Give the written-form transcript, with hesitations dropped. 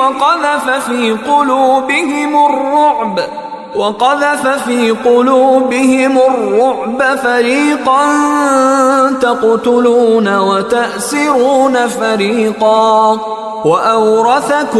وقذف في قلوبهم الرعب فريقا تقتلون وتأسرون فريقا وأورثكم